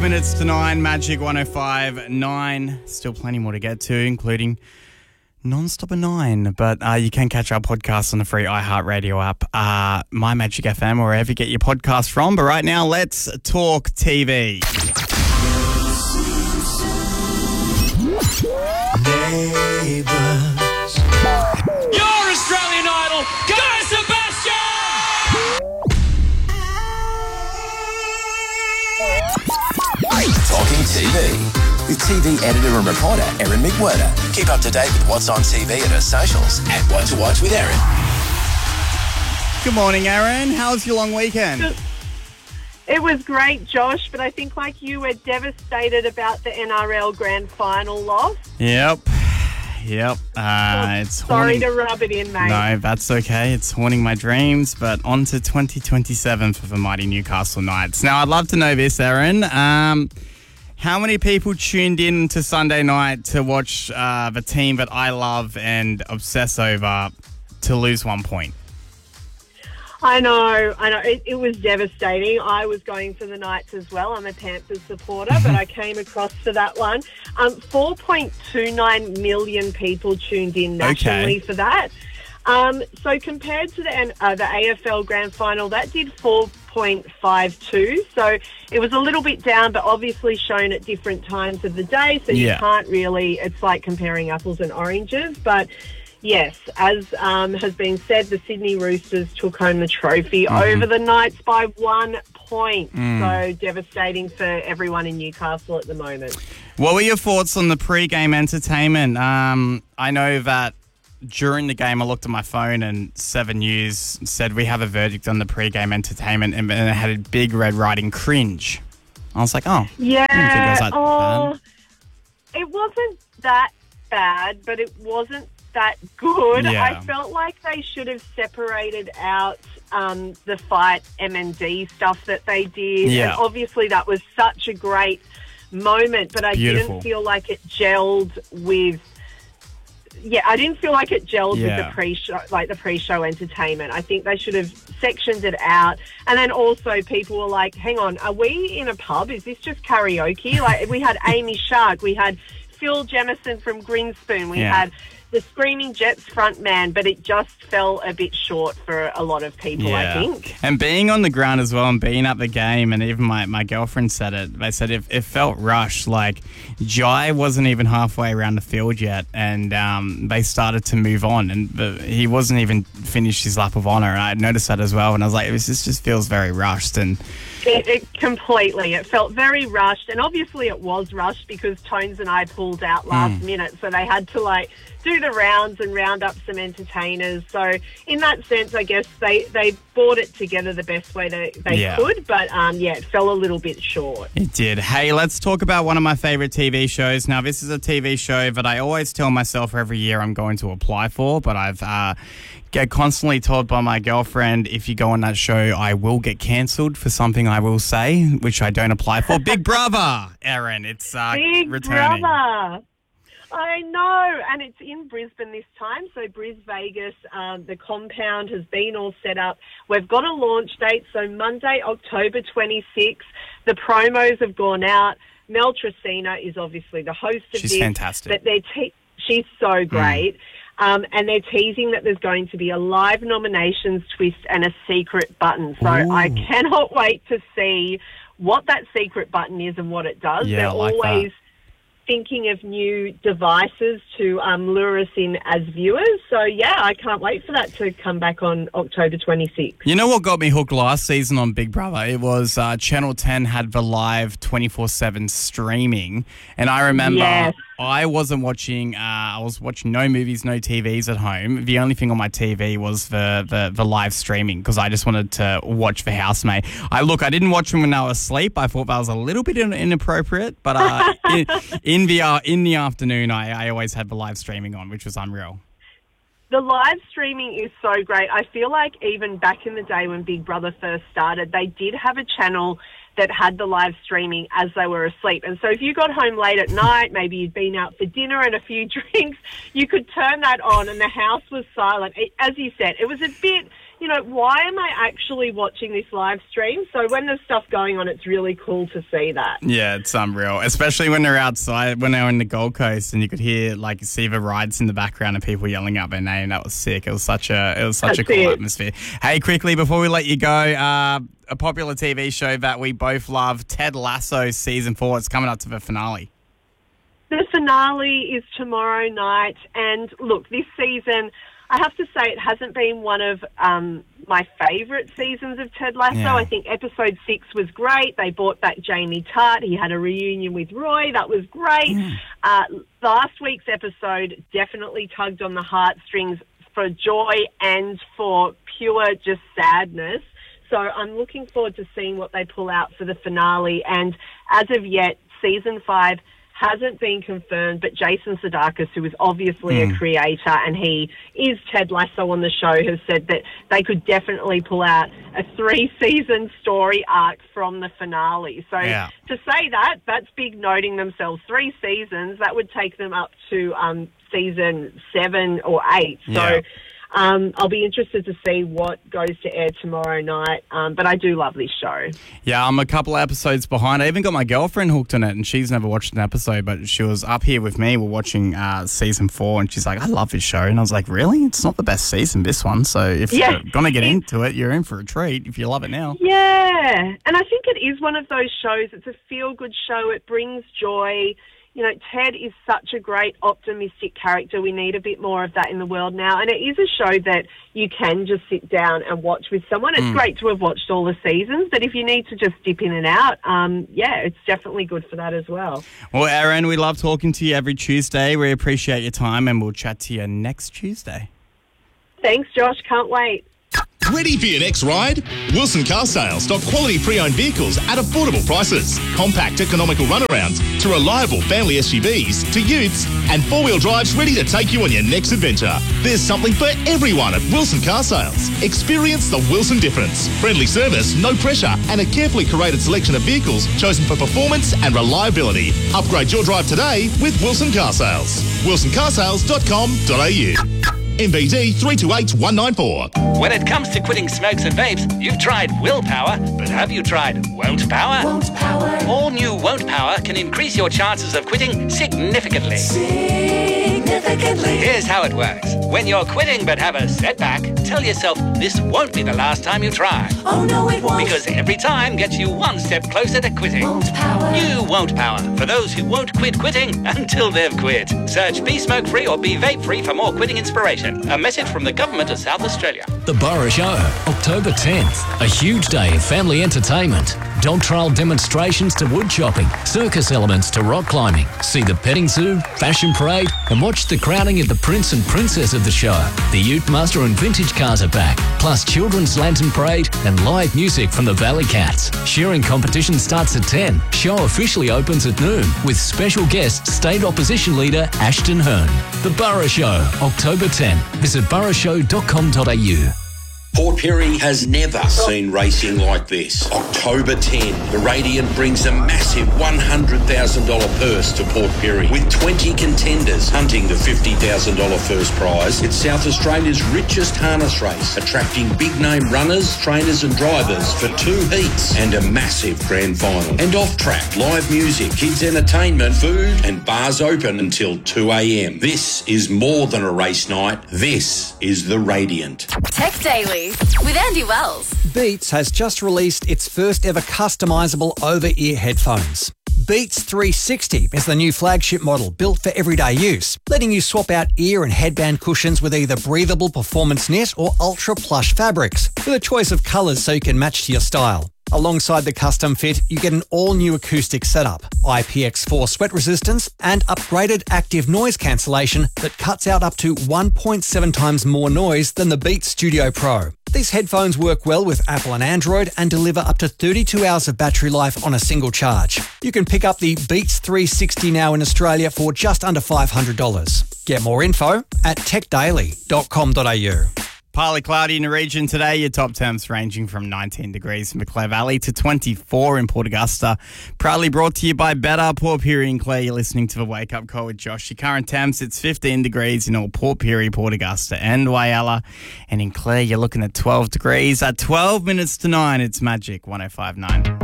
Minutes to 9, Magic 105.9. Still plenty more to get to, including Non-Stop at 9. But you can catch our podcast on the free iHeartRadio app, My Magic FM, or wherever you get your podcast from. But right now, let's talk TV. Neighbours. Your Australian Idol, Guy Sebastian! Talking TV with TV editor and reporter Erin McWhirter. Keep up to date with what's on TV at her socials at What to Watch with Erin. Good morning, Erin. How was your long weekend? It was great, Josh, but I think like you were devastated about the NRL Grand Final loss. Yep. It's Sorry haunting. to rub it in, mate. No, that's okay. It's haunting my dreams, but on to 2027 for the mighty Newcastle Knights. Now, I'd love to know this, Erin. How many people tuned in to Sunday night to watch the team that I love and obsess over to lose 1 point? I know. It was devastating. I was going for the Knights as well. I'm a Panthers supporter, but I came across for that one. 4.29 million people tuned in nationally for that. So compared to the AFL Grand Final, that did 4.52. So it was a little bit down, but obviously shown at different times of the day. So you can't really, it's like comparing apples and oranges. But yes, as has been said, the Sydney Roosters took home the trophy over the Knights by 1 point. So devastating for everyone in Newcastle at the moment. What were your thoughts on the pre-game entertainment? I know that during the game I looked at my phone and 7 News said we have a verdict on the pre-game entertainment, and it had a big red writing cringe. I was like, oh. Yeah. I didn't think it was that bad. It wasn't that bad, but it wasn't that good. Yeah. I felt like they should have separated out the fight MND stuff that they did. Yeah. And obviously that was such a great moment, but I didn't feel like it gelled with with the pre-show, like the pre-show entertainment. I think they should have sectioned it out. And then also people were like, hang on, are we in a pub? Is this just karaoke? Like, we had Amy Shark, we had Phil Jemison from Grinspoon, we had the Screaming Jets frontman, but it just fell a bit short for a lot of people, I think. And being on the ground as well and being at the game, and even my girlfriend said it, they said it felt rushed. Like, Jai wasn't even halfway around the field yet, and they started to move on, and he wasn't even finished his lap of honour, and I noticed that as well, and I was like, this just feels very rushed. And It completely. It felt very rushed, and obviously it was rushed because Tones and I pulled out last minute, so they had to do the rounds and round up some entertainers. So in that sense, I guess they brought it together the best way they could, but it fell a little bit short. It did. Hey, let's talk about one of my favourite TV shows. Now, this is a TV show that I always tell myself every year I'm going to apply for, but I've get constantly told by my girlfriend, if you go on that show, I will get cancelled for something I will say, which I don't apply for. Big Brother, Erin. It's Big returning. Brother. I know, and it's in Brisbane this time. So Vegas, the compound has been all set up. We've got a launch date, so Monday, October 26th. The promos have gone out. Mel Tracina is obviously the host of this. She's fantastic. But she's so great. And they're teasing that there's going to be a live nominations twist and a secret button. So I cannot wait to see what that secret button is and what it does. Yeah, they're I like always thinking of new devices to lure us in as viewers. So, I can't wait for that to come back on October 26th. You know what got me hooked last season on Big Brother? It was Channel 10 had the live 24/7 streaming. And I remember I wasn't watching, I was watching no movies, no TVs at home. The only thing on my TV was the live streaming because I just wanted to watch The Housemate. I didn't watch them when I was asleep. I thought that was a little bit inappropriate, but in the afternoon, I always had the live streaming on, which was unreal. The live streaming is so great. I feel like even back in the day when Big Brother first started, they did have a channel that had the live streaming as they were asleep. And so if you got home late at night, maybe you'd been out for dinner and a few drinks, you could turn that on and the house was silent. As you said, it was a bit you know, why am I actually watching this live stream? So when there's stuff going on, it's really cool to see that. Yeah, it's unreal, especially when they're outside, when they're in the Gold Coast and you could hear like Siva Rides in the background and people yelling out their name. That was sick. It was such a cool atmosphere. Hey, quickly before we let you go, a popular TV show that we both love, Ted Lasso season 4. It's coming up to the finale. The finale is tomorrow night, and look, this season, I have to say it hasn't been one of my favourite seasons of Ted Lasso. Yeah. I think episode 6 was great. They brought back Jamie Tart. He had a reunion with Roy. That was great. Last week's episode definitely tugged on the heartstrings for joy and for pure just sadness. So I'm looking forward to seeing what they pull out for the finale. And as of yet, season 5 hasn't been confirmed, but Jason Sudeikis, who is obviously a creator and he is Ted Lasso on the show, has said that they could definitely pull out a 3-season story arc from the finale. So to say that, that's big noting themselves. 3 seasons, that would take them up to season 7 or 8. So I'll be interested to see what goes to air tomorrow night, but I do love this show. Yeah, I'm a couple of episodes behind. I even got my girlfriend hooked on it, and she's never watched an episode, but she was up here with me. We're watching season 4, and she's like, I love this show. And I was like, really? It's not the best season, this one. So if you're going to get into it, you're in for a treat if you love it now. Yeah, and I think it is one of those shows. It's a feel-good show. It brings joy. You know, Ted is such a great, optimistic character. We need a bit more of that in the world now. And it is a show that you can just sit down and watch with someone. It's great to have watched all the seasons, but if you need to just dip in and out, it's definitely good for that as well. Well, Erin, we love talking to you every Tuesday. We appreciate your time, and we'll chat to you next Tuesday. Thanks, Josh. Can't wait. Ready for your next ride? Wilson Car Sales stock quality pre-owned vehicles at affordable prices. Compact, economical runarounds to reliable family SUVs to utes and four-wheel drives ready to take you on your next adventure. There's something for everyone at Wilson Car Sales. Experience the Wilson difference. Friendly service, no pressure, and a carefully curated selection of vehicles chosen for performance and reliability. Upgrade your drive today with Wilson Car Sales. wilsoncarsales.com.au. MBD 328194. When it comes to quitting smokes and vapes, you've tried Willpower, but have you tried Won't Power? Won't Power. All new Won't Power can increase your chances of quitting significantly. Here's how it works. When you're quitting but have a setback, tell yourself this won't be the last time you try. Oh no, it won't. Because every time gets you one step closer to quitting. Won't Power. New Won't Power for those who won't quit quitting until they've quit. Search Be Smoke Free or Be Vape Free for more quitting inspiration. A message from the Government of South Australia. The Borough Show, October 10th. A huge day of family entertainment. Dog trial demonstrations to wood chopping, circus elements to rock climbing. See the petting zoo, fashion parade, and watch the crowning of the Prince and Princess of the show. The Ute Master and vintage cars are back, plus children's lantern parade and live music from the Valley Cats. Shearing competition starts at 10. Show officially opens at noon with special guest State Opposition Leader Ashton Hearn. The Borough Show, October 10. Visit boroughshow.com.au. Port Pirie has never seen racing like this. October 10, the Radiant brings a massive $100,000 purse to Port Pirie, with 20 contenders hunting the $50,000 first prize. It's South Australia's richest harness race, attracting big-name runners, trainers and drivers for 2 heats and a massive grand final. And off-track, live music, kids' entertainment, food and bars open until 2 a.m. This is more than a race night. This is the Radiant. Tech Daily with Andy Wells. Beats has just released its first ever customisable over-ear headphones. Beats 360 is the new flagship model built for everyday use, letting you swap out ear and headband cushions with either breathable performance knit or ultra plush fabrics, with a choice of colours so you can match to your style. Alongside the custom fit, you get an all-new acoustic setup, IPX4 sweat resistance, and upgraded active noise cancellation that cuts out up to 1.7 times more noise than the Beats Studio Pro. These headphones work well with Apple and Android and deliver up to 32 hours of battery life on a single charge. You can pick up the Beats 360 now in Australia for just under $500. Get more info at techdaily.com.au. Partly cloudy in the region today. Your top temps ranging from 19 degrees in Maclear Valley to 24 in Port Augusta. Proudly brought to you by Better. Port Pirie and Clare, you're listening to the Wake Up Call with Josh. Your current temps, it's 15 degrees in all Port Pirie, Port Augusta and Whyalla. And in Clare, you're looking at 12 degrees. At 12 minutes to 9, it's Magic 105.9.